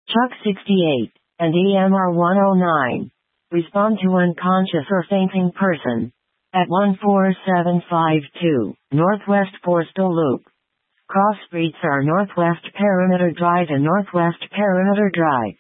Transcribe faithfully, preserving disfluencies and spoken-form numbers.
Chuck sixty-eight, and E M R one oh nine. Respond to unconscious or fainting person. At one four seven five two, Northwest Forstall Loop. Cross streets are Northwest Perimeter Drive and Northwest Perimeter Drive.